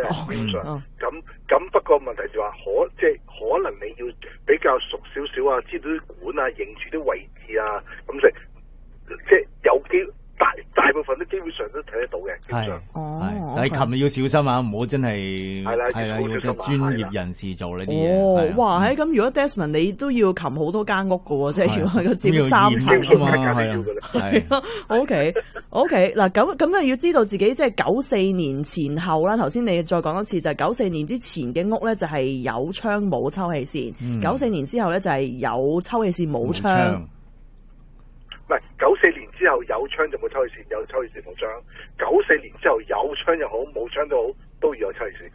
嘅，基本上。咁不過問題就話可能你要比較熟少少啊，知道啲管啊，認住啲位置啊，咁即係有機大部分都基本上都睇得到嘅。 係，但係琴日要小心啊，唔好真係係啦，要即係專業人士做呢啲嘢。 哇，咁如果 Desmond 你都要擒好多間屋噶喎，即係如果個佔3層啊嘛，係啊。OK，嗱咁要知道自己即係94年前後啦。頭先你再講多次就係94年之前嘅屋咧就係有窗冇抽氣扇，94年之後咧就係有抽氣扇冇窗。 唔係94年之後有窗就冇抽氣扇，有抽氣扇冇窗。94年之後有窗又好，冇窗都好，都要有抽氣扇。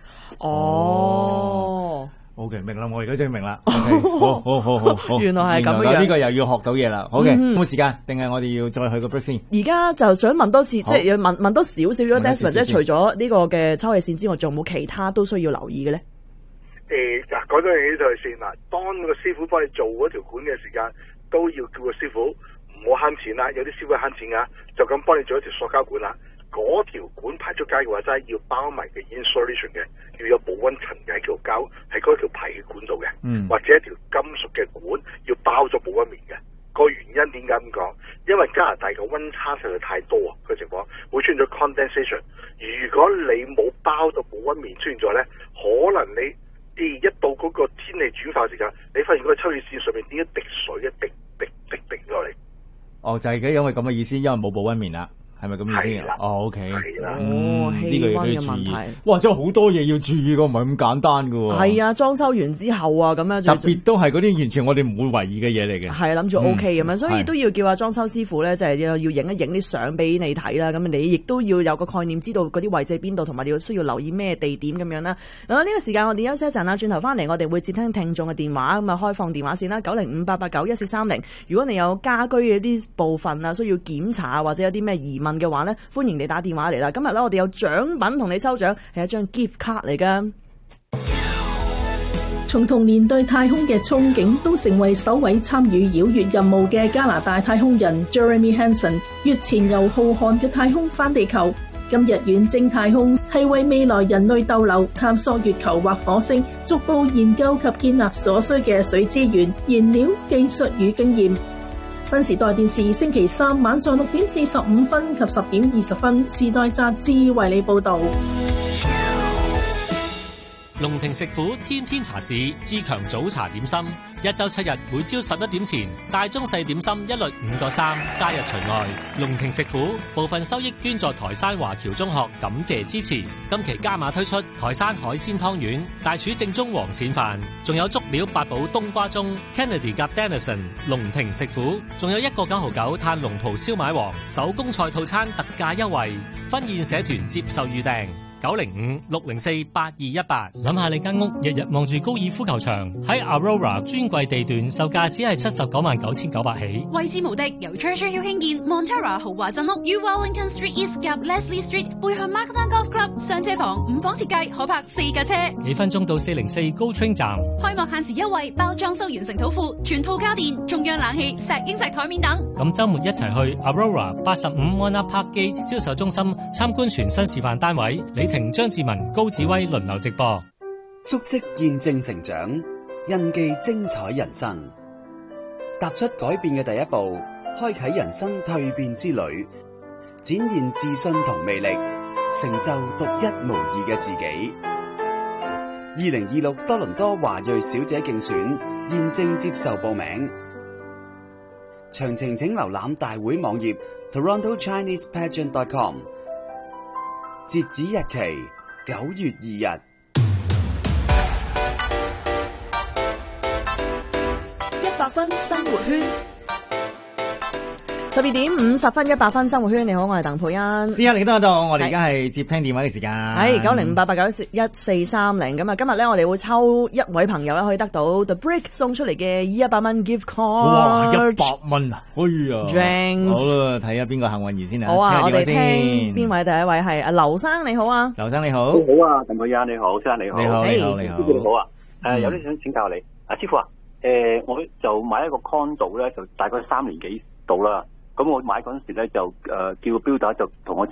OK， 明啦，我而家真係明啦。好， 原來係咁樣。 呢個又要學到嘢啦。OK，冇時間，定係我哋要再去個 break 先？ 而家就想問多次，即係要問多少少咗 Desmond， 即係除咗呢個嘅抽氣扇之外，仲有冇其他都需要留意嘅咧？ 嗱，講咗嘢就係先啦。當個師傅幫你做嗰條管嘅時間，都要叫個師傅唔好慳錢啦。有啲師傅慳錢噶，就咁幫你做一條塑膠管啦。嗰條管排出街嘅話，真係要包埋嘅 insulation 嘅，要有保溫層嘅喺條膠，喺嗰條排氣管度嘅，或者一條金屬嘅管要包咗保溫棉嘅。個原因點解咁講？因為加拿大嘅溫差實在太多啊，個情況會出現咗 condensation。如果你冇包到保溫棉出現咗咧，可能你一到嗰個天氣轉化時間，你發現嗰個抽氣扇上面點解滴水一滴落嚟？ 就係因為咁嘅意思，因為冇保溫棉啦。係咪咁意思？OK。 氣溫嘅問題。 哇，真係好多嘢要注意㗎，唔係咁簡單㗎。 係啊，裝修完之後啊，咁樣特別都係嗰啲完全我哋唔會懷疑嘅嘢嚟嘅。 係諗住 OK 咁樣，所以都要叫裝修師傅咧，就係要影一影啲相俾你睇啦。咁你亦都要有個概念，知道嗰啲位置喺邊度，同埋你要需要留意咩地點咁樣啦。呢個時間我哋休息一陣啦，轉頭翻嚟我哋會接聽聽眾嘅電話，咁啊開放電話線啦，905-889-1430。如果你有家居嘅啲部分啊，需要檢查或者有啲咩疑問嘅話咧，歡迎你打電話嚟啦。今日咧我哋有獎品同你抽獎，係一張 gift card 嚟噶。 從童年對太空嘅憧憬，都成為首位參與繞月任務嘅加拿大太空人 Jeremy Hansen 月前由浩瀚嘅太空返地球。今日遠征太空係為未來人類逗留、探索月球或火星，逐步研究及建立所需嘅水資源、燃料、技術與經驗。新時代電視星期三晚上6點45分及10點20分，時代雜誌為你報道。 龍庭食府天天茶市志強早茶點心，1周7日每朝11點前，大中細點心一律5個3，加日除外。龍庭食府部分收益捐助台山華僑中學，感謝支持。今期加碼推出台山海鮮湯圓、大廚正宗黃鱔飯，仲有足料八寶冬瓜盅、Kennedy 夾 Denison。龍庭食府仲有1個9.99炭龍袍燒賣王手工菜套餐特價優惠，婚宴社團接受預訂。905-604-8218。諗下你間屋日日望住高爾夫球場，喺 Aurora 專櫃地段售價只係799900起， 位置無敵，由 Treasure Hill 興建 Montara 豪華鎮屋，於 Wellington Street East 及 Leslie Street 背向 Markdown Golf Club， 雙車房5房設計，可泊4架車， 幾分鐘到404 Go Train 站。 開幕限時優惠，包裝修完成土庫，全套家電，中央冷氣、石英石台面等。 咁週末一齊去 Aurora 85 Mona Park Gate 銷售中心參觀全新示範單位。婷、張志文、高子威輪流直播， 足跡見證成長，印記精彩人生。踏出改變嘅第一步，開啟人生蛻變之旅，展現自信同魅力，成就獨一無二嘅自己。2026多倫多華裔小姐競選現正接受報名，詳情請瀏覽大會網頁 TorontoChinesePageant.com。截止日期9月2日。 100分生活圈。12點50分，100分生活圈。你好，我係鄧佩欣。 試下你都喺度，我哋而家係接聽電話嘅時間。 係905-889-1430。咁啊，今日咧我哋會抽一位朋友咧，可以得到 The Brick 送出嚟嘅100蚊 gift card。 哇，100蚊啊！哎呀 James 好啦，睇下邊個幸運兒先啊。 好啊，我哋聽邊位？第一位係阿劉生，你好啊。 劉生你好。 好啊，鄧佩欣你好，先生你好。 你好。 師傅你好啊。有啲想請教你。師傅啊，我就買一個 condo 咧，就大概3年幾到啦。咁我買嗰陣時咧就叫個 builder就同我